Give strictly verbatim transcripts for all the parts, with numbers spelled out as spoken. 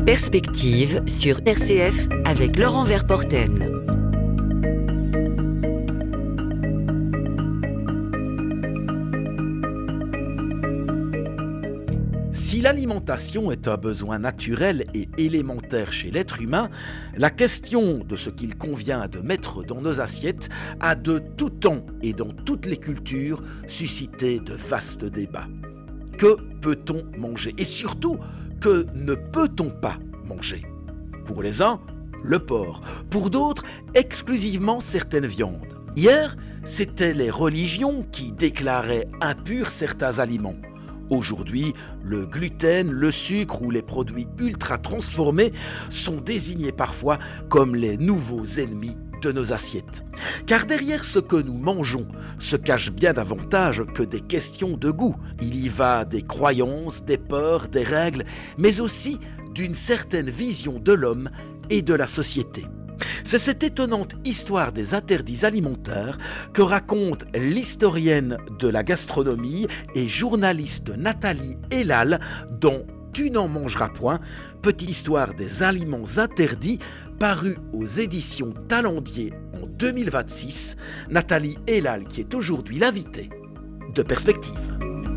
Perspective sur R C F avec Laurent Verporten. Si l'alimentation est un besoin naturel et élémentaire chez l'être humain, la question de ce qu'il convient de mettre dans nos assiettes a de tout temps et dans toutes les cultures suscité de vastes débats. Que peut-on manger ? Et surtout, que ne peut-on pas manger ? Pour les uns, le porc. Pour d'autres, exclusivement certaines viandes. Hier, c'étaient les religions qui déclaraient impurs certains aliments. Aujourd'hui, le gluten, le sucre ou les produits ultra transformés sont désignés parfois comme les nouveaux ennemis de nos assiettes. Car derrière ce que nous mangeons se cache bien davantage que des questions de goût. Il y va des croyances, des peurs, des règles, mais aussi d'une certaine vision de l'homme et de la société. C'est cette étonnante histoire des interdits alimentaires que raconte l'historienne de la gastronomie et journaliste Nathalie Elal dans Tu n'en mangeras point, petite histoire des aliments interdits, paru aux éditions Talendier en deux mille vingt-six. Nathalie Elal qui est aujourd'hui l'invitée de Perspective.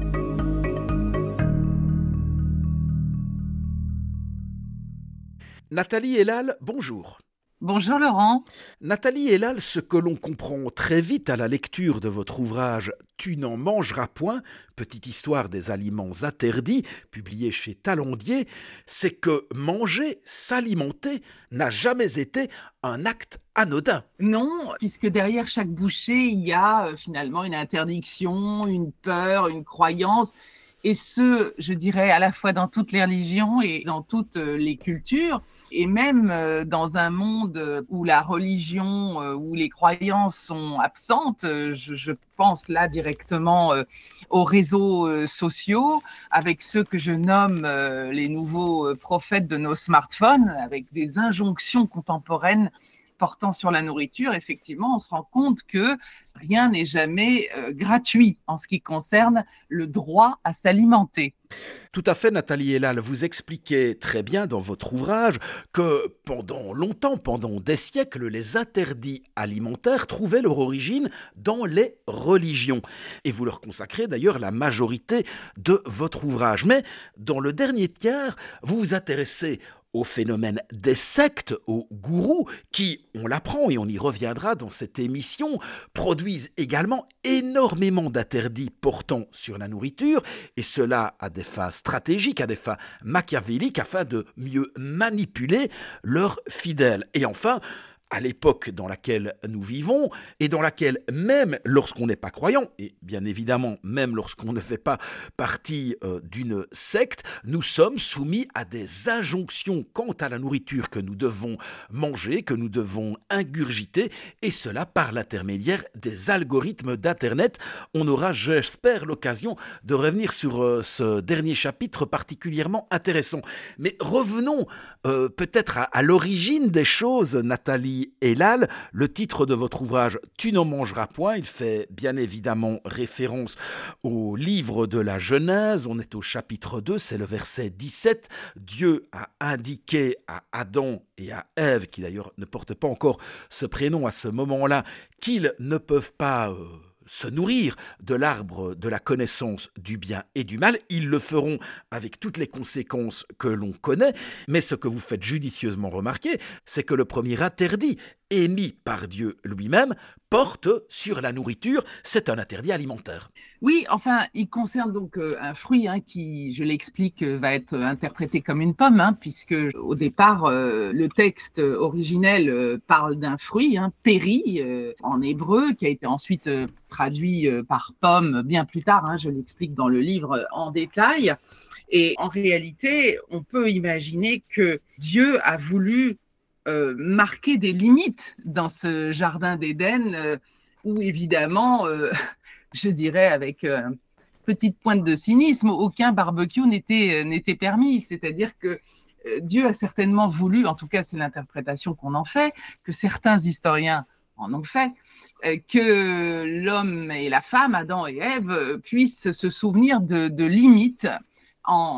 Nathalie Elal, bonjour. Bonjour Laurent. Nathalie Elal, ce que l'on comprend très vite à la lecture de votre ouvrage « Tu n'en mangeras point », petite histoire des aliments interdits, publié chez Talendier, c'est que manger, s'alimenter, n'a jamais été un acte anodin. Non, puisque derrière chaque bouchée, il y a euh, finalement une interdiction, une peur, une croyance. Et ce, je dirais, à la fois dans toutes les religions et dans toutes les cultures, et même dans un monde où la religion, où les croyances sont absentes. Je, je pense là directement aux réseaux sociaux, avec ceux que je nomme les nouveaux prophètes de nos smartphones, avec des injonctions contemporaines portant sur la nourriture. Effectivement, on se rend compte que rien n'est jamais euh, gratuit en ce qui concerne le droit à s'alimenter. Tout à fait, Nathalie Elal, vous expliquez très bien dans votre ouvrage que pendant longtemps, pendant des siècles, les interdits alimentaires trouvaient leur origine dans les religions. Et vous leur consacrez d'ailleurs la majorité de votre ouvrage. Mais dans le dernier tiers, vous vous intéressez au phénomène des sectes, aux gourous, qui, on l'apprend et on y reviendra dans cette émission, produisent également énormément d'interdits portant sur la nourriture, et cela à des fins stratégiques, à des fins machiavéliques, afin de mieux manipuler leurs fidèles. Et enfin, à l'époque dans laquelle nous vivons et dans laquelle même lorsqu'on n'est pas croyant, et bien évidemment même lorsqu'on ne fait pas partie euh, d'une secte, nous sommes soumis à des injonctions quant à la nourriture que nous devons manger, que nous devons ingurgiter, et cela par l'intermédiaire des algorithmes d'Internet. On aura, j'espère, l'occasion de revenir sur euh, ce dernier chapitre particulièrement intéressant. Mais revenons euh, peut-être à, à l'origine des choses, Nathalie Elal. Le titre de votre ouvrage « Tu n'en mangeras point », il fait bien évidemment référence au livre de la Genèse. On est au chapitre deux, c'est le verset dix-sept. Dieu a indiqué à Adam et à Ève, qui d'ailleurs ne portent pas encore ce prénom à ce moment-là, qu'ils ne peuvent pas euh, se nourrir de l'arbre de la connaissance du bien et du mal. Ils le feront avec toutes les conséquences que l'on connaît. Mais ce que vous faites judicieusement remarquer, c'est que le premier interdit émis par Dieu lui-même porte sur la nourriture. C'est un interdit alimentaire. Oui, enfin, il concerne donc euh, un fruit hein, qui, je l'explique, euh, va être interprété comme une pomme, hein, puisque au départ, euh, le texte originel euh, parle d'un fruit, hein, péri, euh, en hébreu, qui a été ensuite euh, traduit euh, par pomme bien plus tard. Hein, je l'explique dans le livre euh, en détail. Et en réalité, on peut imaginer que Dieu a voulu Euh, marquer des limites dans ce jardin d'Éden euh, où évidemment, euh, je dirais avec euh, une petite pointe de cynisme, aucun barbecue n'était, euh, n'était permis. C'est-à-dire que euh, Dieu a certainement voulu, en tout cas c'est l'interprétation qu'on en fait, que certains historiens en ont fait, euh, que l'homme et la femme, Adam et Ève, puissent se souvenir de, de limites en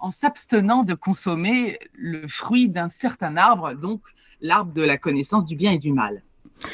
en s'abstenant de consommer le fruit d'un certain arbre, donc l'arbre de la connaissance du bien et du mal.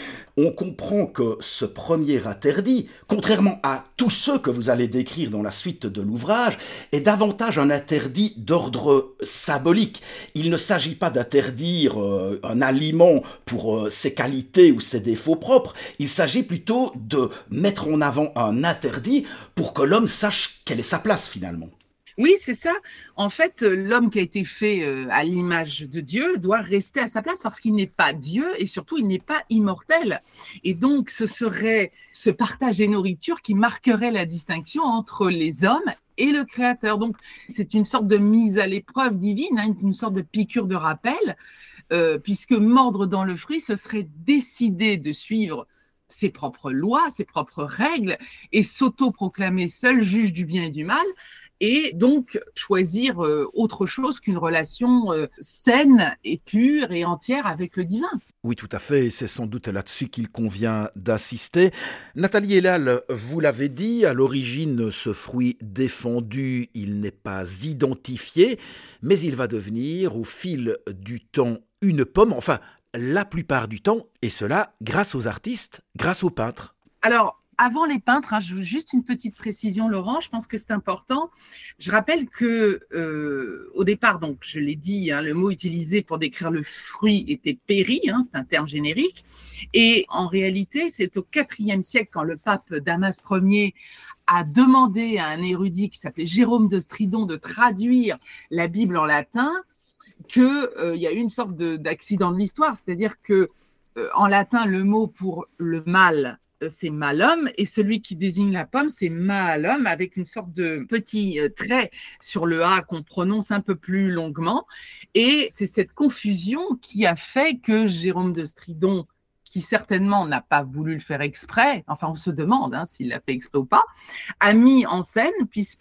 On comprend que ce premier interdit, contrairement à tous ceux que vous allez décrire dans la suite de l'ouvrage, est davantage un interdit d'ordre symbolique. Il ne s'agit pas d'interdire euh, un aliment pour euh, ses qualités ou ses défauts propres, il s'agit plutôt de mettre en avant un interdit pour que l'homme sache quelle est sa place finalement. Oui, c'est ça. En fait, l'homme qui a été fait euh, à l'image de Dieu doit rester à sa place parce qu'il n'est pas Dieu et surtout, il n'est pas immortel. Et donc, ce serait ce partage des nourritures qui marquerait la distinction entre les hommes et le Créateur. Donc, c'est une sorte de mise à l'épreuve divine, hein, une sorte de piqûre de rappel, euh, puisque mordre dans le fruit, ce serait décider de suivre ses propres lois, ses propres règles et s'auto-proclamer seul juge du bien et du mal. Et donc choisir euh, autre chose qu'une relation euh, saine et pure et entière avec le divin. Oui, tout à fait, et c'est sans doute là-dessus qu'il convient d'insister. Nathalie Elal, vous l'avez dit, à l'origine, ce fruit défendu, il n'est pas identifié, mais il va devenir, au fil du temps, une pomme, enfin, la plupart du temps, et cela grâce aux artistes, grâce aux peintres. Alors, avant les peintres, hein, je veux juste une petite précision, Laurent, je pense que c'est important. Je rappelle que euh, au départ, donc je l'ai dit, hein, le mot utilisé pour décrire le fruit était péri, hein, c'est un terme générique. Et en réalité, c'est au quatrième siècle, quand le pape Damas Ier a demandé à un érudit qui s'appelait Jérôme de Stridon de traduire la Bible en latin, qu'il euh, y a eu une sorte de, d'accident de l'histoire, c'est-à-dire que euh, en latin, le mot pour le mal, c'est malum, et celui qui désigne la pomme, c'est malum, avec une sorte de petit trait sur le A qu'on prononce un peu plus longuement. Et c'est cette confusion qui a fait que Jérôme de Stridon, qui certainement n'a pas voulu le faire exprès, enfin on se demande hein, s'il l'a fait exprès ou pas, a mis en scène, puisque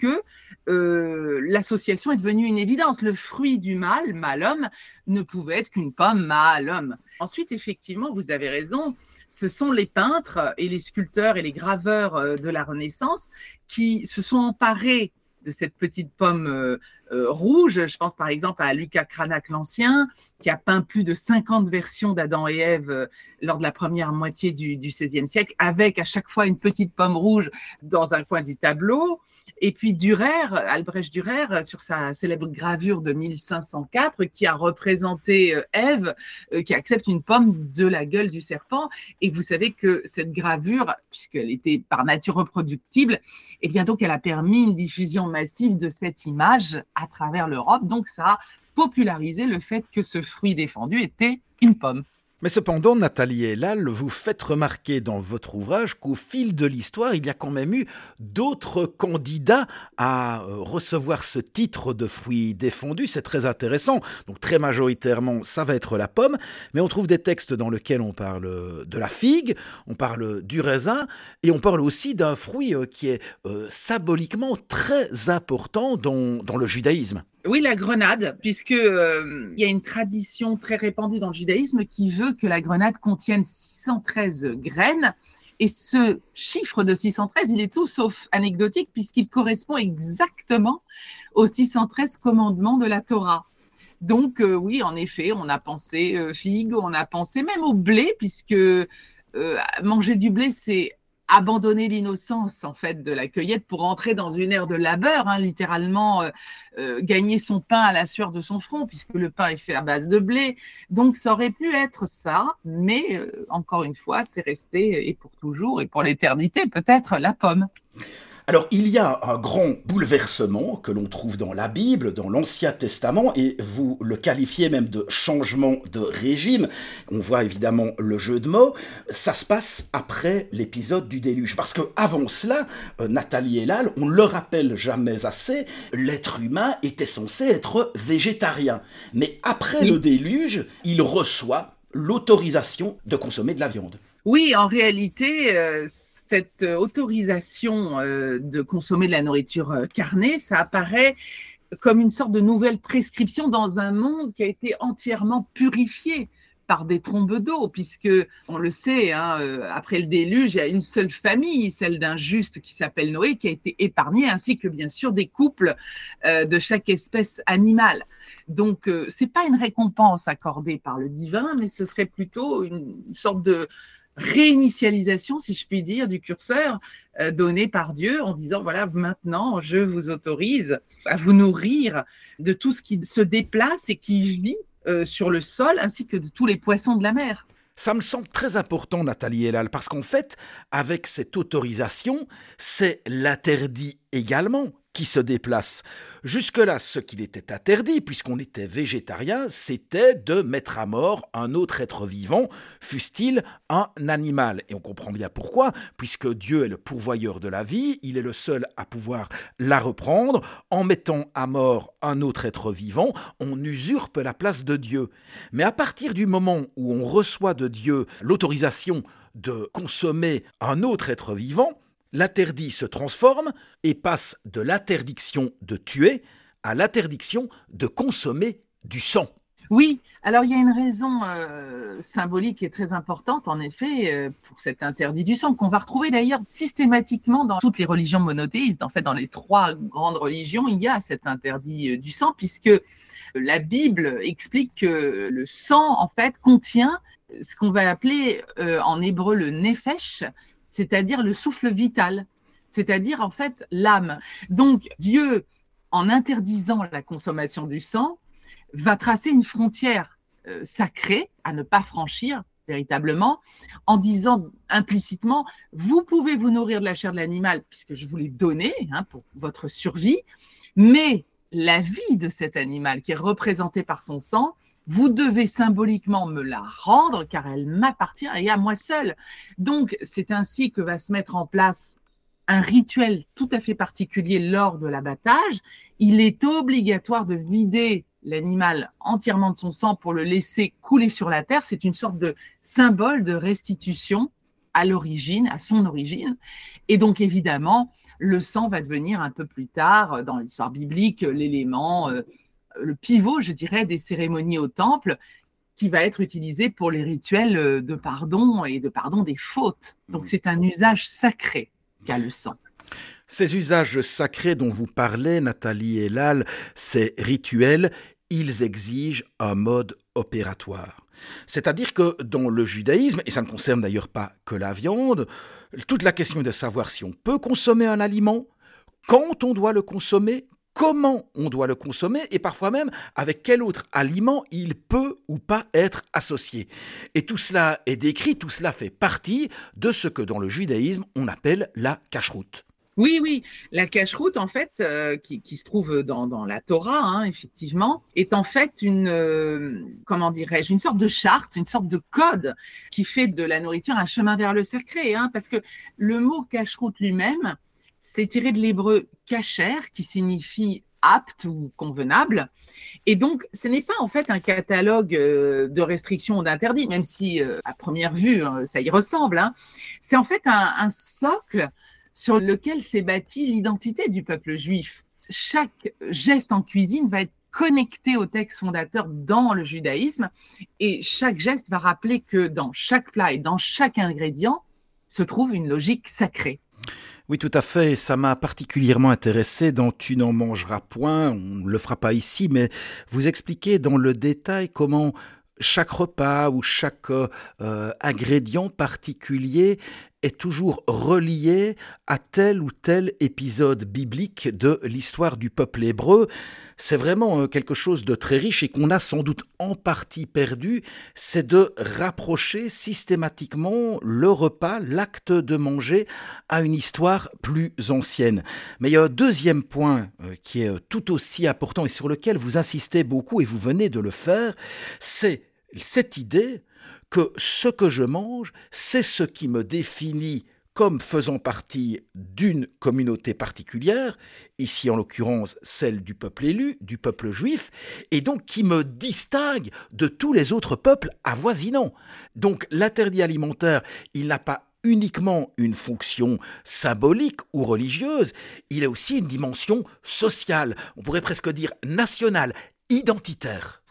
euh, l'association est devenue une évidence. Le fruit du mal, malum, ne pouvait être qu'une pomme malum. Ensuite, effectivement, vous avez raison, ce sont les peintres et les sculpteurs et les graveurs de la Renaissance qui se sont emparés de cette petite pomme euh, euh, rouge. Je pense par exemple à Lucas Cranach l'Ancien, qui a peint plus de cinquante versions d'Adam et Ève euh, lors de la première moitié du, du seizième siècle, avec à chaque fois une petite pomme rouge dans un coin du tableau. Et puis Dürer, Albrecht Dürer, sur sa célèbre gravure de mille cinq cent quatre, qui a représenté euh, Ève, euh, qui accepte une pomme de la gueule du serpent. Et vous savez que cette gravure, puisqu'elle était par nature reproductible, eh bien donc elle a permis une diffusion massive de cette image à travers l'Europe. Donc ça a popularisé le fait que ce fruit défendu était une pomme. Mais cependant, Nathalie Elal, vous faites remarquer dans votre ouvrage qu'au fil de l'histoire, il y a quand même eu d'autres candidats à recevoir ce titre de fruit défendu. C'est très intéressant. Donc très majoritairement, ça va être la pomme. Mais on trouve des textes dans lesquels on parle de la figue, on parle du raisin et on parle aussi d'un fruit qui est euh, symboliquement très important dans, dans le judaïsme. Oui, la grenade, puisque euh, il y a une tradition très répandue dans le judaïsme qui veut que la grenade contienne six cent treize graines. Et ce chiffre de six cent treize, il est tout sauf anecdotique puisqu'il correspond exactement aux six cent treize commandements de la Torah. Donc euh, oui, en effet, on a pensé euh, figue, on a pensé même au blé, puisque euh, manger du blé, c'est abandonner l'innocence en fait de la cueillette pour entrer dans une ère de labeur, hein, littéralement euh, euh, gagner son pain à la sueur de son front, puisque le pain est fait à base de blé. Donc ça aurait pu être ça, mais euh, encore une fois, c'est resté et pour toujours et pour l'éternité peut-être la pomme. Alors, il y a un grand bouleversement que l'on trouve dans la Bible, dans l'Ancien Testament, et vous le qualifiez même de changement de régime. On voit évidemment le jeu de mots. Ça se passe après l'épisode du déluge. Parce qu'avant cela, euh, Nathalie Elal, on ne le rappelle jamais assez, l'être humain était censé être végétarien. Mais après oui. le déluge, il reçoit l'autorisation de consommer de la viande. Oui, en réalité... Euh... Cette autorisation euh, de consommer de la nourriture euh, carnée, ça apparaît comme une sorte de nouvelle prescription dans un monde qui a été entièrement purifié par des trombes d'eau, puisque, on le sait, hein, euh, après le déluge, il y a une seule famille, celle d'un juste qui s'appelle Noé, qui a été épargnée, ainsi que bien sûr des couples euh, de chaque espèce animale. Donc, euh, ce n'est pas une récompense accordée par le divin, mais ce serait plutôt une sorte de réinitialisation, si je puis dire, du curseur euh, donné par Dieu en disant, voilà, maintenant, je vous autorise à vous nourrir de tout ce qui se déplace et qui vit euh, sur le sol, ainsi que de tous les poissons de la mer. Ça me semble très important, Nathalie Elal, parce qu'en fait, avec cette autorisation, c'est l'interdit également qui se déplace. Jusque-là, ce qu'il était interdit, puisqu'on était végétarien, c'était de mettre à mort un autre être vivant, fût-il un animal. Et on comprend bien pourquoi, puisque Dieu est le pourvoyeur de la vie, il est le seul à pouvoir la reprendre. En mettant à mort un autre être vivant, on usurpe la place de Dieu. Mais à partir du moment où on reçoit de Dieu l'autorisation de consommer un autre être vivant, l'interdit se transforme et passe de l'interdiction de tuer à l'interdiction de consommer du sang. Oui, alors il y a une raison euh, symbolique et très importante, en effet, euh, pour cet interdit du sang, qu'on va retrouver d'ailleurs systématiquement dans toutes les religions monothéistes. En fait, dans les trois grandes religions, il y a cet interdit euh, du sang, puisque la Bible explique que le sang, en fait, contient ce qu'on va appeler euh, en hébreu le nefesh, c'est-à-dire le souffle vital, c'est-à-dire en fait l'âme. Donc Dieu, en interdisant la consommation du sang, va tracer une frontière euh, sacrée à ne pas franchir véritablement, en disant implicitement, vous pouvez vous nourrir de la chair de l'animal, puisque je vous l'ai donné hein, pour votre survie, mais la vie de cet animal qui est représentée par son sang, vous devez symboliquement me la rendre car elle m'appartient et à moi seule. Donc, c'est ainsi que va se mettre en place un rituel tout à fait particulier lors de l'abattage. Il est obligatoire de vider l'animal entièrement de son sang pour le laisser couler sur la terre. C'est une sorte de symbole de restitution à l'origine, à son origine. Et donc, évidemment, le sang va devenir un peu plus tard, dans l'histoire biblique, l'élément... Euh, le pivot, je dirais, des cérémonies au temple qui va être utilisé pour les rituels de pardon et de pardon des fautes. Donc, c'est un usage sacré qu'a le sang. Ces usages sacrés dont vous parlez, Nathalie Elal, ces rituels, ils exigent un mode opératoire. C'est-à-dire que dans le judaïsme, et ça ne concerne d'ailleurs pas que la viande, toute la question est de savoir si on peut consommer un aliment, quand on doit le consommer, comment on doit le consommer et parfois même avec quel autre aliment il peut ou pas être associé. Et tout cela est décrit, tout cela fait partie de ce que dans le judaïsme on appelle la cacheroute. Oui, oui, la cacheroute, en fait, euh, qui, qui se trouve dans, dans la Torah, hein, effectivement, est en fait une, euh, comment dirais-je, une sorte de charte, une sorte de code qui fait de la nourriture un chemin vers le sacré, hein, parce que le mot cacheroute lui-même, c'est tiré de l'hébreu kasher, qui signifie apte ou convenable. Et donc, ce n'est pas en fait un catalogue euh, de restrictions ou d'interdits, même si euh, à première vue, euh, ça y ressemble. Hein. C'est en fait un, un socle sur lequel s'est bâtie l'identité du peuple juif. Chaque geste en cuisine va être connecté au texte fondateur dans le judaïsme, et chaque geste va rappeler que dans chaque plat et dans chaque ingrédient se trouve une logique sacrée. Oui, tout à fait. Ça m'a particulièrement intéressé dans Tu n'en mangeras point. On ne le fera pas ici, mais vous expliquez dans le détail comment chaque repas ou chaque euh, ingrédient particulier est toujours relié à tel ou tel épisode biblique de l'histoire du peuple hébreu. C'est vraiment quelque chose de très riche et qu'on a sans doute en partie perdu, c'est de rapprocher systématiquement le repas, l'acte de manger, à une histoire plus ancienne. Mais il y a un deuxième point qui est tout aussi important et sur lequel vous insistez beaucoup et vous venez de le faire, c'est cette idée que ce que je mange, c'est ce qui me définit comme faisant partie d'une communauté particulière, ici en l'occurrence celle du peuple élu, du peuple juif, et donc qui me distingue de tous les autres peuples avoisinants. Donc l'interdit alimentaire, il n'a pas uniquement une fonction symbolique ou religieuse, il a aussi une dimension sociale, on pourrait presque dire nationale, identitaire.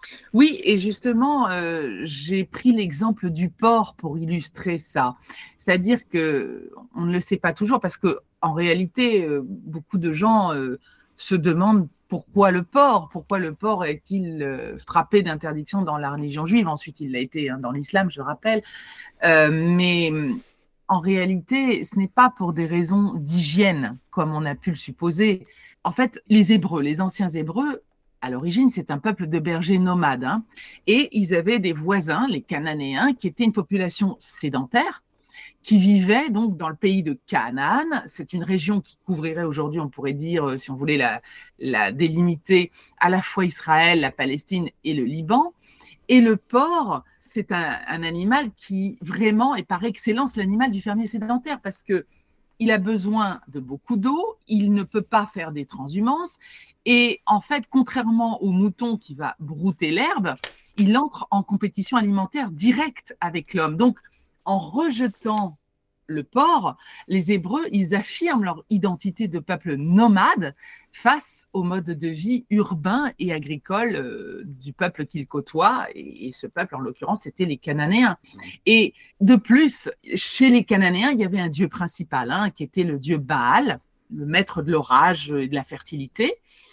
Oui, et justement, euh, j'ai pris l'exemple du porc pour illustrer ça. C'est-à-dire que on ne le sait pas toujours parce que en réalité, euh, beaucoup de gens euh, se demandent pourquoi le porc, pourquoi le porc est-il euh, frappé d'interdiction dans la religion juive. Ensuite, il l'a été hein, dans l'islam, je rappelle. Euh, mais en réalité, ce n'est pas pour des raisons d'hygiène, comme on a pu le supposer. En fait, les Hébreux, les anciens Hébreux, à l'origine, c'est un peuple de bergers nomades. Hein, et ils avaient des voisins, les Cananéens, qui étaient une population sédentaire, qui vivait donc dans le pays de Canaan. C'est une région qui couvrirait aujourd'hui, on pourrait dire, si on voulait la, la délimiter, à la fois Israël, la Palestine et le Liban. Et le porc, c'est un, un animal qui vraiment est par excellence l'animal du fermier sédentaire parce que il a besoin de beaucoup d'eau, il ne peut pas faire des transhumances et en fait, contrairement au mouton qui va brouter l'herbe, il entre en compétition alimentaire directe avec l'homme. Donc, en rejetant le porc, les Hébreux, ils affirment leur identité de peuple nomade face au mode de vie urbain et agricole euh, du peuple qu'ils côtoient. Et, et ce peuple, en l'occurrence, c'était les Cananéens. Et de plus, chez les Cananéens, il y avait un dieu principal, hein, qui était le dieu Baal, le maître de l'orage et de la fertilité.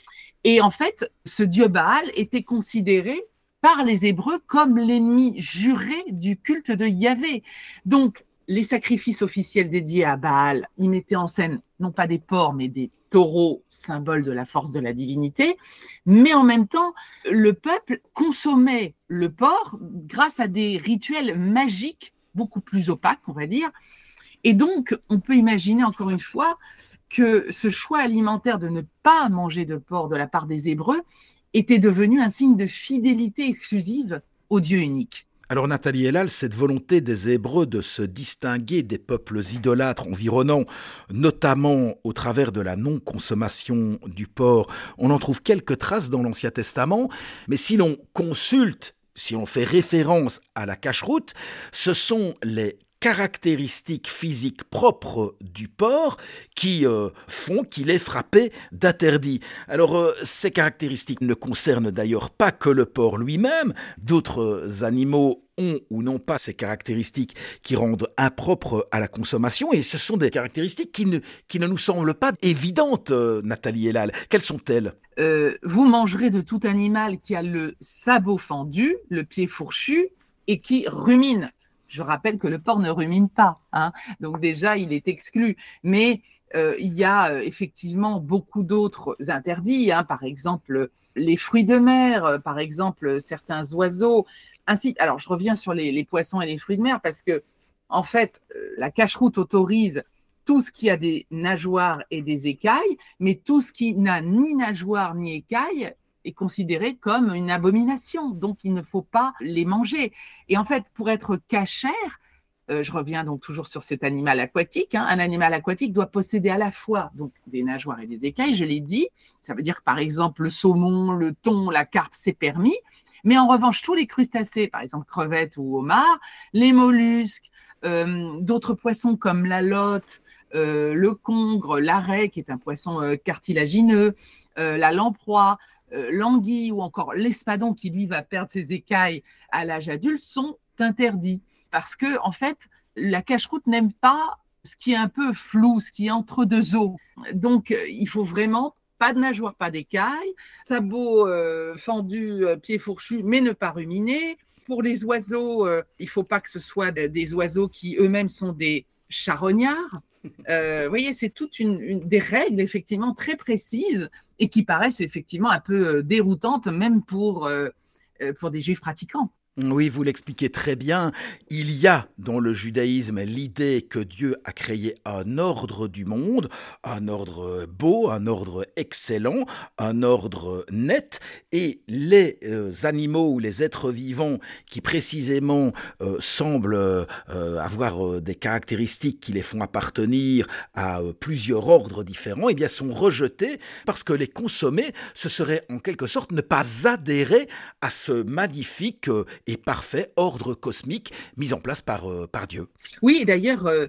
Et en fait, ce dieu Baal était considéré par les Hébreux comme l'ennemi juré du culte de Yahvé. Donc, les sacrifices officiels dédiés à Baal, ils mettaient en scène non pas des porcs, mais des taureaux, symbole de la force de la divinité. Mais en même temps, le peuple consommait le porc grâce à des rituels magiques beaucoup plus opaques, on va dire. Et donc, on peut imaginer encore une fois que ce choix alimentaire de ne pas manger de porc de la part des Hébreux était devenu un signe de fidélité exclusive au Dieu unique. Alors Nathalie Elal, cette volonté des Hébreux de se distinguer des peuples idolâtres environnants, notamment au travers de la non-consommation du porc, on en trouve quelques traces dans l'Ancien Testament, mais si l'on consulte, si on fait référence à la cacheroute, ce sont les caractéristiques physiques propres du porc qui euh, font qu'il est frappé d'interdit. Alors, euh, ces caractéristiques ne concernent d'ailleurs pas que le porc lui-même. D'autres animaux ont ou n'ont pas ces caractéristiques qui rendent impropres à la consommation. Et ce sont des caractéristiques qui ne, qui ne nous semblent pas évidentes, euh, Nathalie Elal. Quelles sont-elles ? euh, Vous mangerez de tout animal qui a le sabot fendu, le pied fourchu et qui rumine. Je rappelle que le porc ne rumine pas, hein, donc déjà il est exclu. Mais euh, il y a euh, effectivement beaucoup d'autres interdits, hein, par exemple les fruits de mer, euh, par exemple certains oiseaux. Ainsi, alors je reviens sur les, les poissons et les fruits de mer parce que en fait euh, la cacheroute autorise tout ce qui a des nageoires et des écailles, mais tout ce qui n'a ni nageoires ni écailles est considéré comme une abomination, donc il ne faut pas les manger. Et en fait, pour être cachère, euh, je reviens donc toujours sur cet animal aquatique, hein, un animal aquatique doit posséder à la fois donc, des nageoires et des écailles, je l'ai dit, ça veut dire que par exemple le saumon, le thon, la carpe, c'est permis, mais en revanche, tous les crustacés, par exemple crevettes ou homards, les mollusques, euh, d'autres poissons comme la lotte, euh, le congre, l'arrêt, qui est un poisson euh, cartilagineux, euh, la lamproie, Euh, l'anguille ou encore l'espadon qui lui va perdre ses écailles à l'âge adulte sont interdits parce que en fait la cacheroute n'aime pas ce qui est un peu flou, ce qui est entre deux eaux. Donc euh, il faut vraiment pas de nageoire, pas d'écailles, sabot euh, fendu, euh, pied fourchu, mais ne pas ruminer. Pour les oiseaux, euh, il faut pas que ce soit de, des oiseaux qui eux-mêmes sont des charognards. Euh, vous voyez, c'est toutes une, une, des règles effectivement très précises et qui paraissent effectivement un peu déroutantes même pour, euh, pour des juifs pratiquants. Oui, vous l'expliquez très bien. Il y a dans le judaïsme l'idée que Dieu a créé un ordre du monde, un ordre beau, un ordre excellent, un ordre net, et les euh, animaux ou les êtres vivants qui précisément euh, semblent euh, avoir euh, des caractéristiques qui les font appartenir à euh, plusieurs ordres différents, eh bien sont rejetés parce que les consommer, ce serait en quelque sorte ne pas adhérer à ce magnifique euh, et parfait ordre cosmique mis en place par, euh, par Dieu. Oui, d'ailleurs, euh,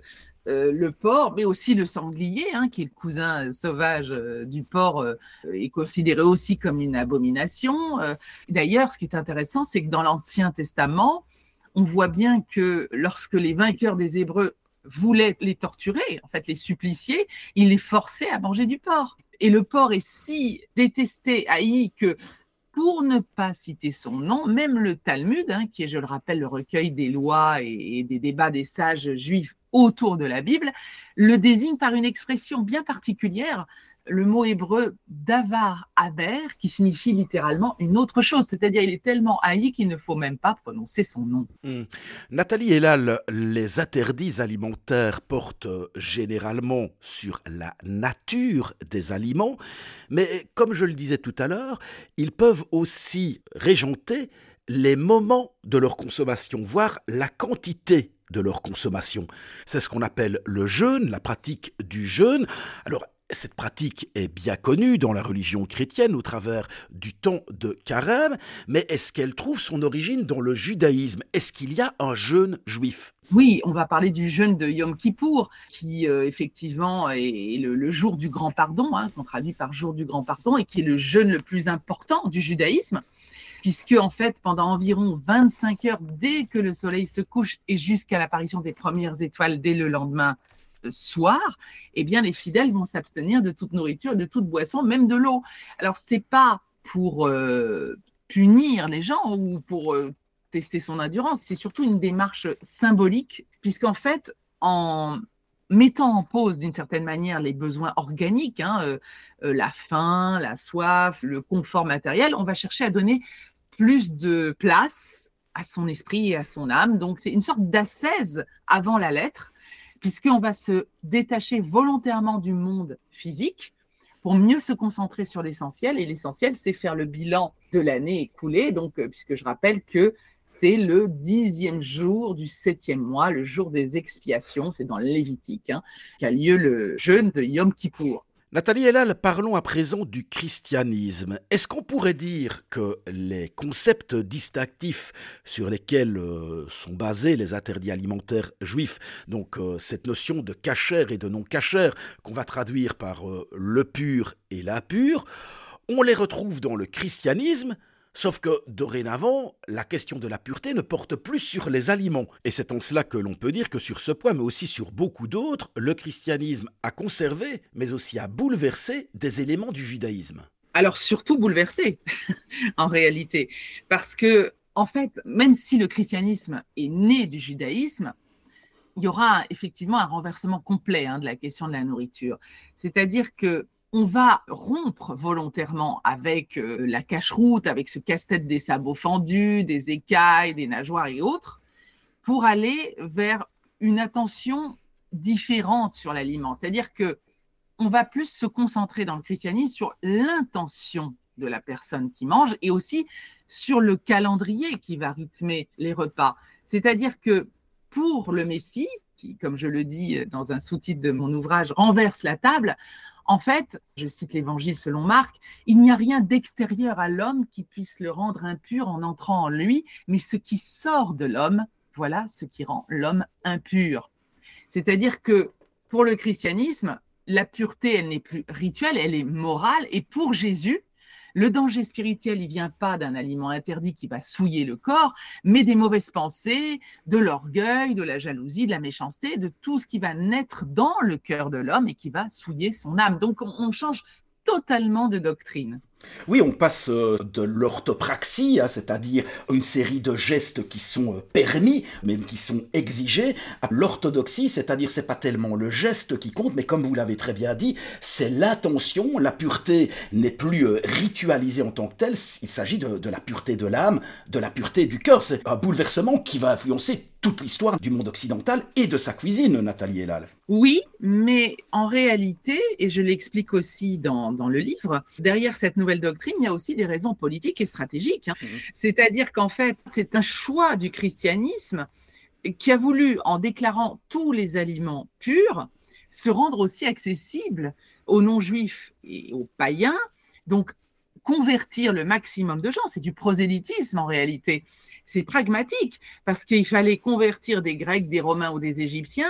euh, le porc, mais aussi le sanglier, hein, qui est le cousin sauvage euh, du porc, euh, est considéré aussi comme une abomination. Euh, d'ailleurs, ce qui est intéressant, c'est que dans l'Ancien Testament, on voit bien que lorsque les vainqueurs des Hébreux voulaient les torturer, en fait les supplicier, ils les forçaient à manger du porc. Et le porc est si détesté, haï, que pour ne pas citer son nom, même le Talmud, hein, qui est, je le rappelle, le recueil des lois et, et des débats des sages juifs autour de la Bible, le désigne par une expression bien particulière, le mot hébreu davar haber, qui signifie littéralement une autre chose, c'est-à-dire il est tellement haï qu'il ne faut même pas prononcer son nom. Mmh. Nathalie Elal, les interdits alimentaires portent généralement sur la nature des aliments, mais comme je le disais tout à l'heure, ils peuvent aussi régenter les moments de leur consommation, voire la quantité de leur consommation. C'est ce qu'on appelle le jeûne, la pratique du jeûne. Alors, cette pratique est bien connue dans la religion chrétienne au travers du temps de carême, mais est-ce qu'elle trouve son origine dans le judaïsme? Est-ce qu'il y a un jeûne juif? Oui, on va parler du jeûne de Yom Kippour, qui euh, effectivement est le, le jour du grand pardon, hein, qu'on traduit par jour du grand pardon, et qui est le jeûne le plus important du judaïsme, puisque en fait, pendant environ vingt-cinq heures, dès que le soleil se couche et jusqu'à l'apparition des premières étoiles dès le lendemain soir, eh bien, les fidèles vont s'abstenir de toute nourriture, de toute boisson, même de l'eau. Alors, c'est pas pour euh, punir les gens ou pour euh, tester son endurance, c'est surtout une démarche symbolique, puisqu'en fait, en mettant en pause d'une certaine manière les besoins organiques, hein, euh, euh, la faim, la soif, le confort matériel, on va chercher à donner plus de place à son esprit et à son âme. Donc, c'est une sorte d'ascèse avant la lettre, puisqu'on va se détacher volontairement du monde physique pour mieux se concentrer sur l'essentiel. Et l'essentiel, c'est faire le bilan de l'année écoulée, donc, euh, puisque je rappelle que c'est le dixième jour du septième mois, le jour des expiations, c'est dans le Lévitique, hein, qu'a lieu le jeûne de Yom Kippour. Nathalie Elal, parlons à présent du christianisme. Est-ce qu'on pourrait dire que les concepts distinctifs sur lesquels euh, sont basés les interdits alimentaires juifs, donc euh, cette notion de cachère et de non-cachère qu'on va traduire par euh, le pur et l'impur, on les retrouve dans le christianisme? Sauf que, dorénavant, la question de la pureté ne porte plus sur les aliments. Et c'est en cela que l'on peut dire que sur ce point, mais aussi sur beaucoup d'autres, le christianisme a conservé, mais aussi a bouleversé des éléments du judaïsme. Alors, surtout bouleversé, en réalité. Parce que, en fait, même si le christianisme est né du judaïsme, il y aura effectivement un renversement complet, hein, de la question de la nourriture. C'est-à-dire que on va rompre volontairement avec euh, la cache-route, avec ce casse-tête des sabots fendus, des écailles, des nageoires et autres, pour aller vers une attention différente sur l'aliment. C'est-à-dire qu'on va plus se concentrer dans le christianisme sur l'intention de la personne qui mange et aussi sur le calendrier qui va rythmer les repas. C'est-à-dire que pour le Messie, qui, comme je le dis dans un sous-titre de mon ouvrage, renverse la table, en fait, je cite l'Évangile selon Marc, il n'y a rien d'extérieur à l'homme qui puisse le rendre impur en entrant en lui, mais ce qui sort de l'homme, voilà ce qui rend l'homme impur. C'est-à-dire que pour le christianisme, la pureté, elle n'est plus rituelle, elle est morale, et pour Jésus, le danger spirituel, il ne vient pas d'un aliment interdit qui va souiller le corps, mais des mauvaises pensées, de l'orgueil, de la jalousie, de la méchanceté, de tout ce qui va naître dans le cœur de l'homme et qui va souiller son âme. Donc, on change totalement de doctrine. Oui, on passe de l'orthopraxie, hein, c'est-à-dire une série de gestes qui sont permis, même qui sont exigés, à l'orthodoxie, c'est-à-dire c'est pas tellement le geste qui compte, mais comme vous l'avez très bien dit, c'est l'intention. La pureté n'est plus ritualisée en tant que telle, il s'agit de, de la pureté de l'âme, de la pureté du cœur. C'est un bouleversement qui va influencer toute l'histoire du monde occidental et de sa cuisine, Nathalie Elal. Oui, mais en réalité, et je l'explique aussi dans, dans le livre, derrière cette nouvelle doctrine, il y a aussi des raisons politiques et stratégiques. Hein. Mmh. C'est-à-dire qu'en fait, c'est un choix du christianisme qui a voulu, en déclarant tous les aliments purs, se rendre aussi accessible aux non-juifs et aux païens, donc convertir le maximum de gens. C'est du prosélytisme en réalité. C'est pragmatique, parce qu'il fallait convertir des Grecs, des Romains ou des Égyptiens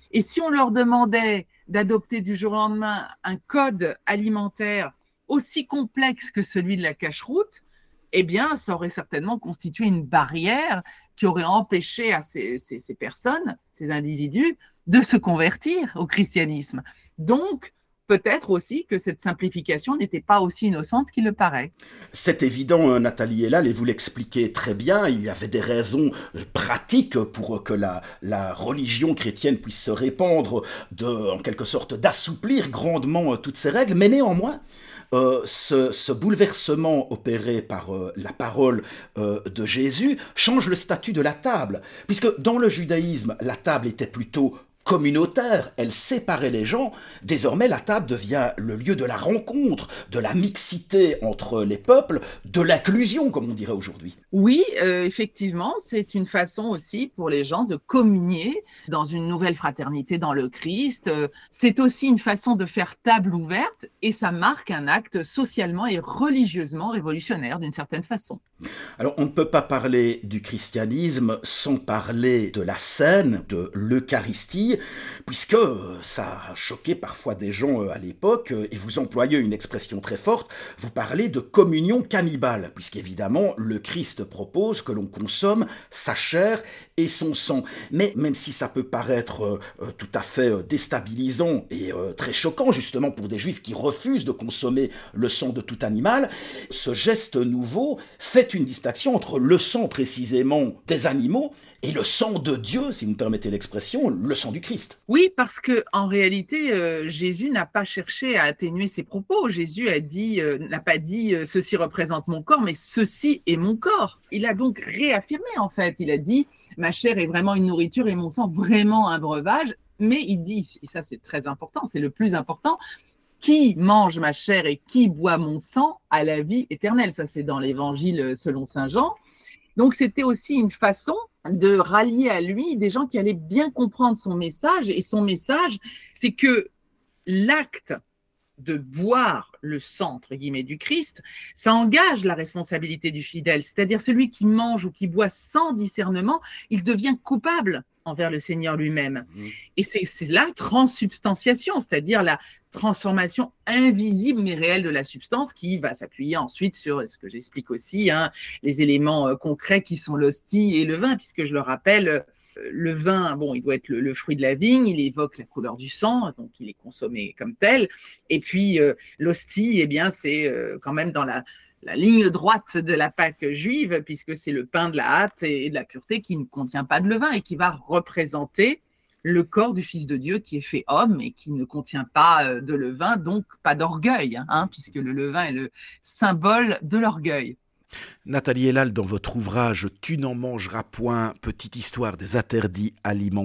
Et si on leur demandait d'adopter du jour au lendemain un code alimentaire aussi complexe que celui de la cache-route, eh bien, ça aurait certainement constitué une barrière qui aurait empêché à ces, ces, ces personnes, ces individus, de se convertir au christianisme. Donc, peut-être aussi que cette simplification n'était pas aussi innocente qu'il le paraît. C'est évident, Nathalie Hellal, et vous l'expliquez très bien, il y avait des raisons pratiques pour que la, la religion chrétienne puisse se répandre, de, en quelque sorte d'assouplir grandement toutes ces règles, mais néanmoins, Euh, ce, ce bouleversement opéré par euh, la parole euh, de Jésus change le statut de la table, puisque dans le judaïsme, la table était plutôt communautaire, elle séparait les gens. Désormais, la table devient le lieu de la rencontre, de la mixité entre les peuples, de l'inclusion, comme on dirait aujourd'hui. Oui, euh, effectivement, c'est une façon aussi pour les gens de communier dans une nouvelle fraternité dans le Christ. Euh, c'est aussi une façon de faire table ouverte et ça marque un acte socialement et religieusement révolutionnaire d'une certaine façon. Alors, on ne peut pas parler du christianisme sans parler de la scène, de l'Eucharistie, puisque ça a choqué parfois des gens à l'époque, et vous employez une expression très forte, vous parlez de communion cannibale, puisqu'évidemment, le Christ propose que l'on consomme sa chair et son sang. Mais même si ça peut paraître euh, tout à fait déstabilisant et euh, très choquant, justement, pour des juifs qui refusent de consommer le sang de tout animal, ce geste nouveau fait une distinction entre le sang précisément des animaux et le sang de Dieu, si vous me permettez l'expression, le sang du Christ. Oui, parce que en réalité, euh, Jésus n'a pas cherché à atténuer ses propos. Jésus a dit, euh, n'a pas dit euh, « ceci représente mon corps », mais « ceci est mon corps ». Il a donc réaffirmé, en fait. Il a dit « ma chair est vraiment une nourriture et mon sang vraiment un breuvage ». Mais il dit, et ça c'est très important, c'est le plus important, « qui mange ma chair et qui boit mon sang a la vie éternelle ». Ça c'est dans l'Évangile selon saint Jean. Donc c'était aussi une façon de rallier à lui des gens qui allaient bien comprendre son message. Et son message, c'est que l'acte de boire le sang, entre guillemets, du Christ, ça engage la responsabilité du fidèle. C'est-à-dire celui qui mange ou qui boit sans discernement, il devient coupable envers le Seigneur lui-même. Mmh. Et c'est, c'est la transsubstantiation, c'est-à-dire la transformation invisible mais réelle de la substance qui va s'appuyer ensuite sur ce que j'explique aussi, hein, les éléments euh, concrets qui sont l'hostie et le vin, puisque je le rappelle, euh, le vin, bon, il doit être le, le fruit de la vigne, il évoque la couleur du sang, donc il est consommé comme tel. Et puis euh, l'hostie, eh bien, c'est euh, quand même dans la la ligne droite de la Pâque juive, puisque c'est le pain de la hâte et de la pureté qui ne contient pas de levain et qui va représenter le corps du Fils de Dieu qui est fait homme et qui ne contient pas de levain, donc pas d'orgueil, hein, puisque le levain est le symbole de l'orgueil. Nathalie Hellal, dans votre ouvrage « Tu n'en mangeras point, petite histoire des interdits alimentaires »,